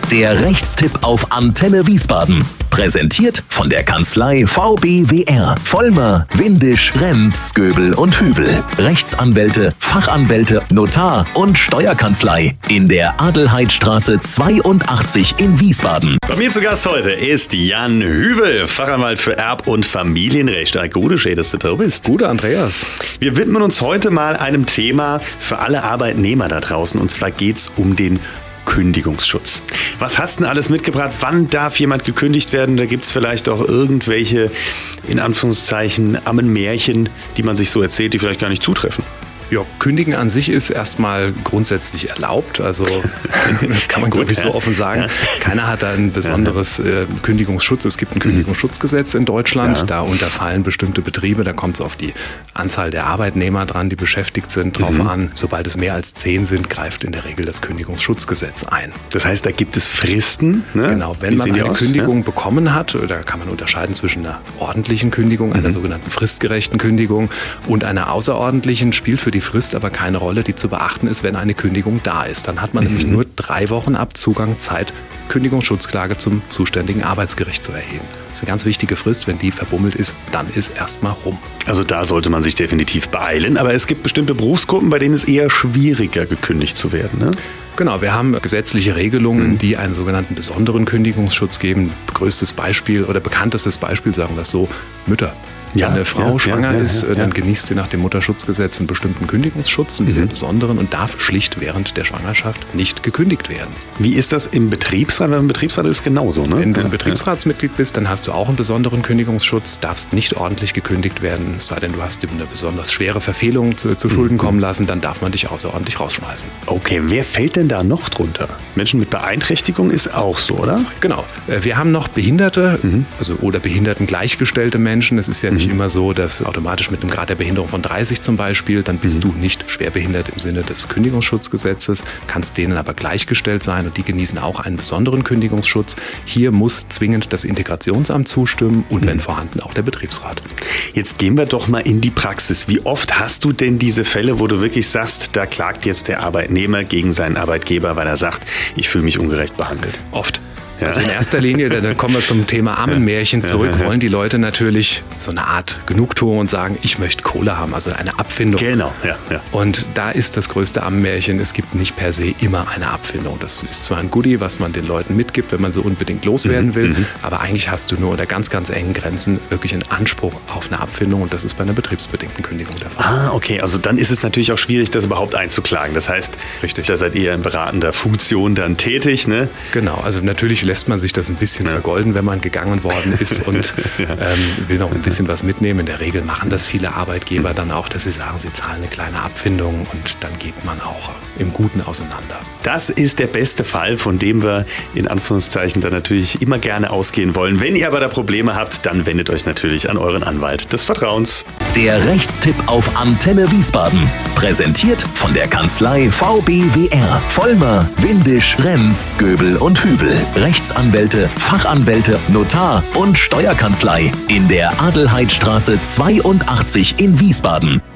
Der Rechtstipp auf Antenne Wiesbaden. Präsentiert von der Kanzlei VBWR. Vollmer, Windisch, Renz, Göbel und Hübel. Rechtsanwälte, Fachanwälte, Notar und Steuerkanzlei. In der Adelheidstraße 82 in Wiesbaden. Bei mir zu Gast heute ist Jan Hübel, Fachanwalt für Erb- und Familienrecht. Gute, schön, dass du da bist. Gute, Andreas. Wir widmen uns heute mal einem Thema für alle Arbeitnehmer da draußen. Und zwar geht es um den Kündigungsschutz. Was hast du denn alles mitgebracht? Wann darf jemand gekündigt werden? Da gibt es vielleicht auch irgendwelche, in Anführungszeichen, Ammenmärchen, die man sich so erzählt, die vielleicht gar nicht zutreffen. Ja, Kündigen an sich ist erstmal grundsätzlich erlaubt. Also das kann man glaube ich so offen sagen. Ja. Keiner hat da ein besonderes Kündigungsschutz. Es gibt ein Kündigungsschutzgesetz in Deutschland. Ja. Da unterfallen bestimmte Betriebe. Da kommt es auf die Anzahl der Arbeitnehmer dran, die beschäftigt sind, drauf an. Sobald es mehr als 10 sind, greift in der Regel das Kündigungsschutzgesetz ein. Das heißt, da gibt es Fristen? Ne? Genau, wenn man eine Kündigung bekommen hat, da kann man unterscheiden zwischen einer ordentlichen Kündigung, einer sogenannten fristgerechten Kündigung und einer außerordentlichen, spielt für die Frist aber keine Rolle, die zu beachten ist, wenn eine Kündigung da ist. Dann hat man nämlich nur 3 Wochen Abzugang Zeit, Kündigungsschutzklage zum zuständigen Arbeitsgericht zu erheben. Das ist eine ganz wichtige Frist. Wenn die verbummelt ist, dann ist erstmal rum. Also da sollte man sich definitiv beeilen. Aber es gibt bestimmte Berufsgruppen, bei denen es eher schwieriger gekündigt zu werden, ne? Genau, wir haben gesetzliche Regelungen, die einen sogenannten besonderen Kündigungsschutz geben. Größtes Beispiel oder bekanntestes Beispiel, sagen wir es so, Mütter. Wenn eine Frau schwanger ist, dann genießt sie nach dem Mutterschutzgesetz einen bestimmten Kündigungsschutz, einen sehr besonderen, und darf schlicht während der Schwangerschaft nicht gekündigt werden. Wie ist das im Betriebsrat? Wenn man Betriebsrat ist, genauso, ne? Wenn du ein Betriebsratsmitglied bist, dann hast du auch einen besonderen Kündigungsschutz, darfst nicht ordentlich gekündigt werden, es sei denn, du hast dir eine besonders schwere Verfehlung zu Schulden kommen lassen, dann darf man dich außerordentlich rausschmeißen. Okay, wer fällt denn da noch drunter? Menschen mit Beeinträchtigung ist auch so, oder? Genau. Wir haben noch Behinderte, oder behinderten gleichgestellte Menschen. Es ist ja nicht immer so, dass automatisch mit einem Grad der Behinderung von 30 zum Beispiel, dann bist du nicht schwerbehindert im Sinne des Kündigungsschutzgesetzes, kannst denen aber gleichgestellt sein und die genießen auch einen besonderen Kündigungsschutz. Hier muss zwingend das Integrationsamt zustimmen und wenn vorhanden auch der Betriebsrat. Jetzt gehen wir doch mal in die Praxis. Wie oft hast du denn diese Fälle, wo du wirklich sagst, da klagt jetzt der Arbeitnehmer gegen seinen Arbeitgeber, weil er sagt, ich fühle mich ungerecht behandelt? Oft. Ja. Also in erster Linie, da kommen wir zum Thema Ammenmärchen zurück, wollen die Leute natürlich so eine Art Genugtuung und sagen, ich möchte Kohle haben, also eine Abfindung. Genau, ja. Und da ist das größte Ammenmärchen, es gibt nicht per se immer eine Abfindung. Das ist zwar ein Goodie, was man den Leuten mitgibt, wenn man so unbedingt loswerden will, aber eigentlich hast du nur unter ganz, ganz engen Grenzen wirklich einen Anspruch auf eine Abfindung und das ist bei einer betriebsbedingten Kündigung der Fall. Okay, also dann ist es natürlich auch schwierig, das überhaupt einzuklagen. Das heißt, da seid ihr in beratender Funktion dann tätig, ne? Genau, also natürlich lässt man sich das ein bisschen vergolden, wenn man gegangen worden ist und will noch ein bisschen was mitnehmen. In der Regel machen das viele Arbeitgeber dann auch, dass sie sagen, sie zahlen eine kleine Abfindung und dann geht man auch im Guten auseinander. Das ist der beste Fall, von dem wir in Anführungszeichen dann natürlich immer gerne ausgehen wollen. Wenn ihr aber da Probleme habt, dann wendet euch natürlich an euren Anwalt des Vertrauens. Der Rechtstipp auf Antenne Wiesbaden. Präsentiert von der Kanzlei VBWR. Vollmer, Windisch, Renz, Göbel und Hübel. Rechtsanwälte, Fachanwälte, Notar und Steuerkanzlei. In der Adelheidstraße 82 in Wiesbaden.